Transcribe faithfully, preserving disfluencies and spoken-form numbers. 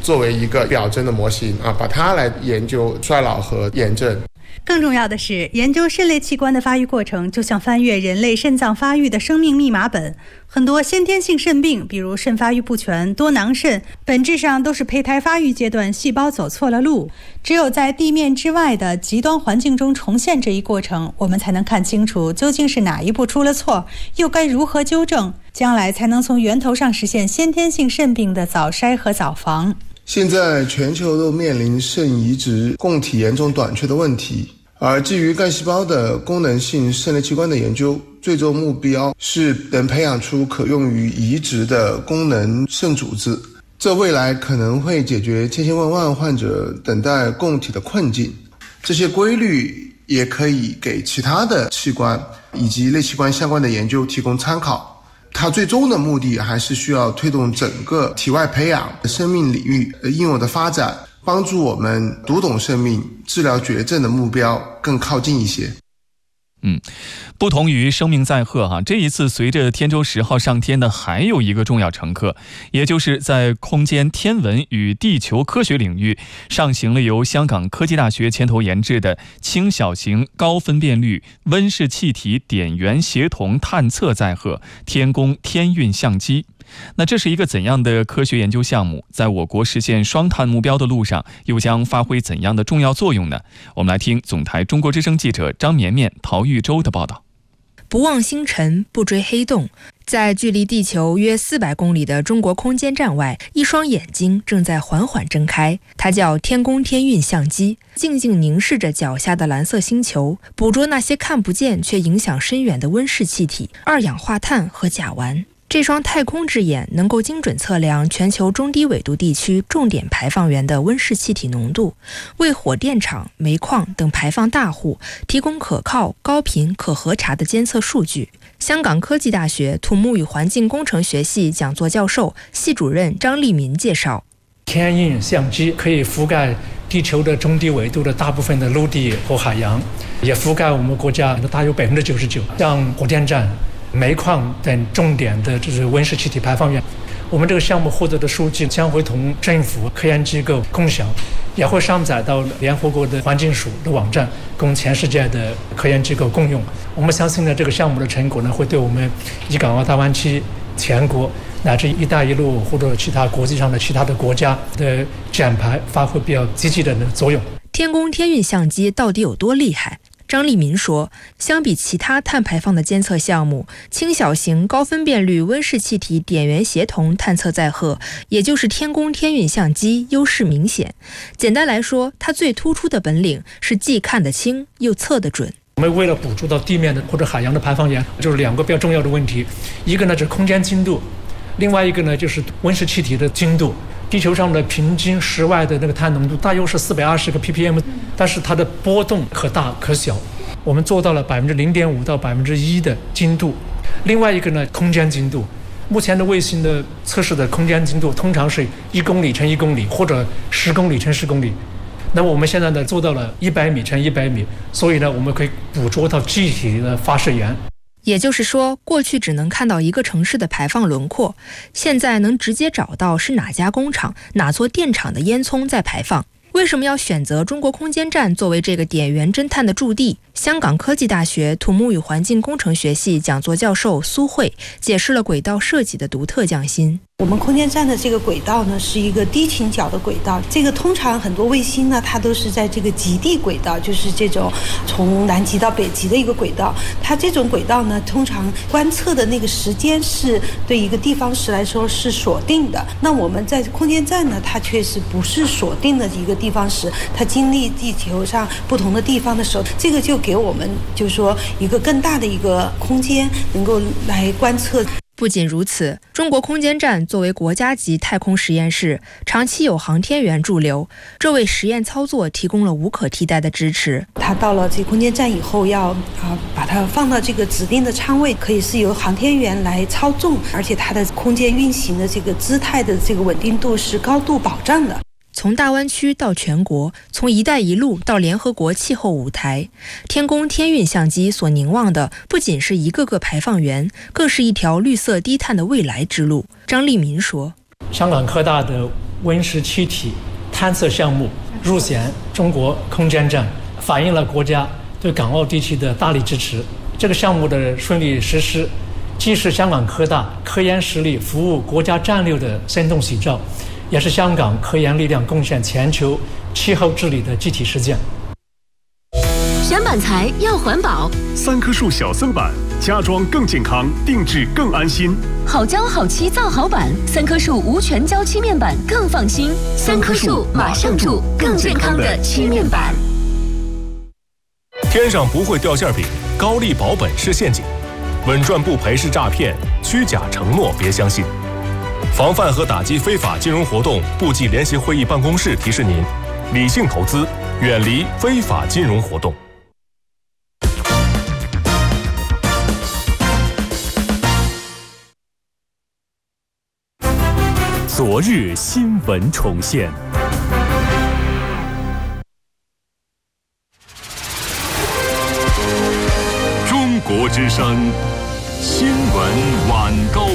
作为一个表征的模型啊，把它来研究衰老和炎症。 更重要的是，研究肾类器官的发育过程就像翻阅人类肾脏发育的生命密码本。很多先天性肾病，比如肾发育不全、多囊肾，本质上都是胚胎发育阶段细胞走错了路。只有在地面之外的极端环境中重现这一过程，我们才能看清楚究竟是哪一步出了错，又该如何纠正，将来才能从源头上实现先天性肾病的早筛和早防。 现在全球都面临肾移植供体严重短缺的问题，而基于干细胞的功能性肾类器官的研究，最终目标是能培养出可用于移植的功能肾组织，这未来可能会解决千千万万患者等待供体的困境。这些规律也可以给其他的器官以及类器官相关的研究提供参考。它最终的目的还是需要推动整个体外培养生命领域应用的发展，帮助我们读懂生命、治疗绝症的目标更靠近一些。 嗯，不同于生命载荷哈，这一次随着天舟十号上天的还有一个重要乘客，也就是在空间天文与地球科学领域上行了由香港科技大学牵头研制的轻小型高分辨率温室气体点源协同探测载荷天宫天运相机。那这是一个怎样的科学研究项目？在我国实现双碳目标的路上，又将发挥怎样的重要作用呢？我们来听总台中国之声记者张绵绵、陶玉洲的报道。 不望星辰，不追黑洞。在距离地球约四百公里的中国空间站外，一双眼睛正在缓缓睁开，它叫天宫天运相机，静静凝视着脚下的蓝色星球，捕捉那些看不见却影响深远的温室气体、二氧化碳和甲烷。这双太空之眼能够精准测量全球中低纬度地区重点排放源的温室气体浓度，为火电厂、煤矿等排放大户提供可靠、高频、可核查的监测数据。香港科技大学土木与环境工程学系讲座教授、系主任张立民介绍， 天运相机可以覆盖地球的中低纬度的大部分的陆地和海洋，也覆盖我们国家大约百分之九十九，像火电站、煤矿等重点的就是温室气体排放源。我们这个项目获得的数据将会同政府科研机构共享，也会上载到联合国的环境署的网站，供全世界的科研机构共用。我们相信呢，这个项目的成果呢，会对我们粤港澳大湾区全国乃至一带一路或者其他国际上的其他的国家的减排发挥比较积极的作用。 天宫天运相机到底有多厉害？张立民说，相比其他碳排放的监测项目，轻小型高分辨率温室气体点源协同探测载荷，也就是天宫天运相机优势明显。简单来说，它最突出的本领是既看得清又测得准。 我们为了捕捉到地面的或者海洋的排放源，就是两个比较重要的问题，一个呢就是空间精度，另外一个呢就是温室气体的精度。地球上的平均室外的那个碳浓度大约是四百二十个 ppm， 但是它的波动可大可小，我们做到了百分之零点五到百分之一的精度。另外一个呢，空间精度，目前的卫星的测试的空间精度通常是一公里乘一公里或者十公里乘十公里，那么我们现在呢做到了一百米乘一百米，所以呢我们可以捕捉到具体的发射源。 也就是说，过去只能看到一个城市的排放轮廓，现在能直接找到是哪家工厂、哪座电厂的烟囱在排放。为什么要选择中国空间站作为这个点源侦探的驻地？香港科技大学土木与环境工程学系讲座教授苏慧解释了轨道设计的独特匠心。 我们空间站的这个轨道呢，是一个低倾角的轨道。这个通常很多卫星呢，它都是在这个极地轨道，就是这种从南极到北极的一个轨道。它这种轨道呢，通常观测的那个时间是对一个地方时来说是锁定的。那我们在空间站呢，它确实不是锁定的一个地方时，它经历地球上不同的地方的时候，这个就给我们就是说一个更大的一个空间，能够来观测。 不仅如此，中国空间站作为国家级太空实验室，长期有航天员驻留，这为实验操作提供了无可替代的支持。 它到了这个空间站以后，要啊把它放到这个指定的舱位，可以是由航天员来操纵，而且它的空间运行的这个姿态的这个稳定度是高度保障的。 从大湾区到全国，从一带一路到联合国气候舞台，天宫天运相机所凝望的不仅是一个个排放源，更是一条绿色低碳的未来之路。张立民说， 香港科大的温室气体探测项目入选中国空间站，反映了国家对港澳地区的大力支持。这个项目的顺利实施，既是香港科大科研实力服务国家战略的生动写照，也是香港科研力量贡献全球气候治理的具体实践。 选板材要环保， 三棵树小森板，家装更健康，定制更安心。 好胶好漆造好板，三棵树无全胶漆面板更放心。三棵树马上住更健康的漆面板。 天上不会掉馅饼，高利保本是陷阱，稳赚不赔是诈骗，虚假承诺别相信。防范和打击非法金融活动部际联席会议办公室提示您：理性投资，远离非法金融活动。昨日新闻重现。中国之声新闻晚高